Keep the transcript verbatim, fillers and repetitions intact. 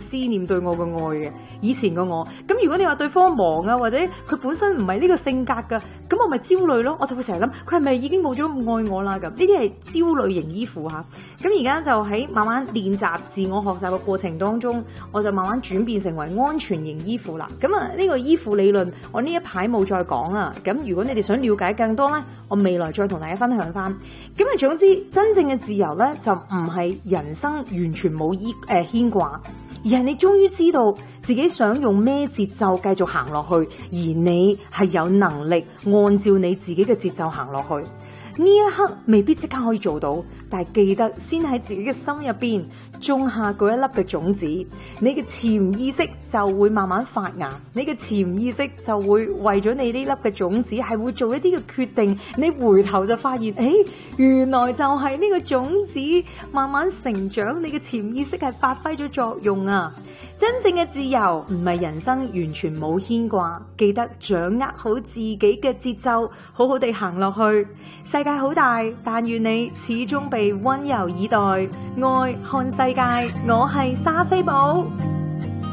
思念對我嘅愛嘅，以前嘅我。咁如果你話對方忙啊，或者佢本身唔係呢個性格㗎，咁我咪焦慮咯。我就會成日諗，佢係咪已經冇咗咁愛我啦？咁呢啲係焦慮型依附嚇。咁而家就喺慢慢練習自我學習嘅過程當中，我就慢慢轉變成為安全型依附啦。咁啊，呢個依附理論我呢一排冇再講啦。咁如果你哋想了解更多呢，我未來再同大家分享翻。咁啊，總之真正嘅自由呢，就唔係人生完全冇依誒牽掛，而係你終於知道自己想用咩節奏繼續行落去，而你係有能力按照你自己嘅節奏行落去。呢一刻未必即刻可以做到，但係記得先喺自己嘅心入邊種下嗰一粒嘅種子，你嘅潛意識就會慢慢發芽，你嘅潛意識就會為咗你呢粒嘅種子係會做一啲嘅決定，你回頭就發現，誒，原來就係呢個種子慢慢成長，你嘅潛意識係發揮咗作用啊！真正嘅自由唔係人生完全冇牽掛，記得掌握好自己嘅節奏，好好地行落去。世界好大，但願你始終被溫柔以待。愛看世界，我係莎菲寶。